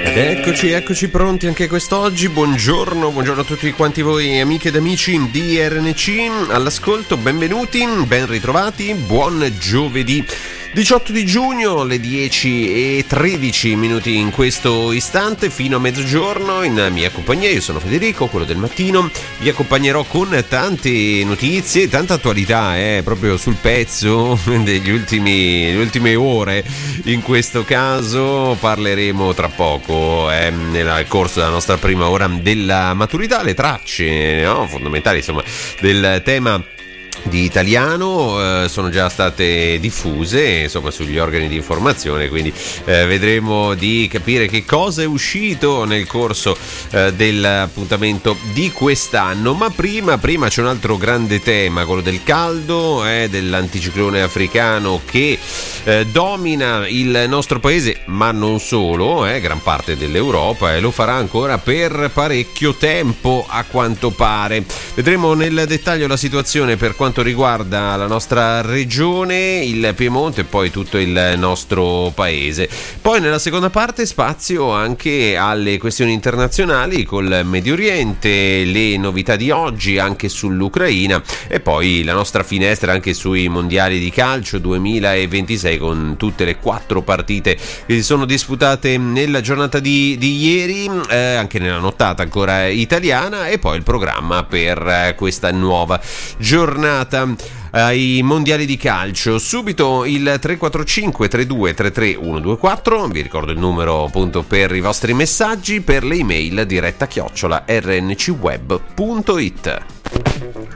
Eccoci pronti anche quest'oggi. Buongiorno a tutti quanti voi amiche ed amici di RNC all'ascolto, benvenuti, ben ritrovati, buon giovedì 18 di giugno, le 10:13 in questo istante, fino a mezzogiorno in mia compagnia. Io sono Federico, quello del mattino, vi accompagnerò con tante notizie, tanta attualità, proprio sul pezzo degli le ultime ore. In questo caso parleremo tra poco, nel corso della nostra prima ora della maturità, le tracce fondamentali, insomma, del tema di italiano sono già state diffuse, insomma, sugli organi di informazione, quindi vedremo di capire che cosa è uscito nel corso dell'appuntamento di quest'anno. Ma prima c'è un altro grande tema, quello del caldo, dell'anticiclone africano che domina il nostro paese, ma non solo, gran parte dell'Europa, e lo farà ancora per parecchio tempo a quanto pare. Vedremo nel dettaglio la situazione per quanto riguarda la nostra regione, il Piemonte e poi tutto il nostro paese. Poi nella seconda parte spazio anche alle questioni internazionali col Medio Oriente, le novità di oggi anche sull'Ucraina e poi la nostra finestra anche sui mondiali di calcio 2026 con tutte le 4 partite che si sono disputate nella giornata di ieri, anche nella nottata ancora italiana, e poi il programma per questa nuova giornata ai mondiali di calcio. Subito il 345 32 33 124, vi ricordo il numero appunto per i vostri messaggi, per le email diretta @rncweb.it.